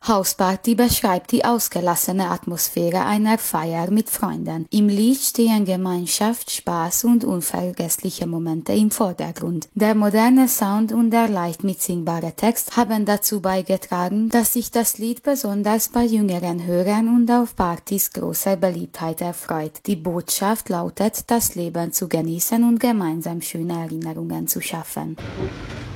Hausparty beschreibt die ausgelassene Atmosphäre einer Feier mit Freunden. Im Lied stehen Gemeinschaft, Spaß und unvergessliche Momente im Vordergrund. Der moderne Sound und der leicht mitsingbare Text haben dazu beigetragen, dass sich das Lied besonders bei jüngeren Hörern und auf Partys großer Beliebtheit erfreut. Die Botschaft lautet, das Leben zu genießen und gemeinsam schöne Erinnerungen zu schaffen.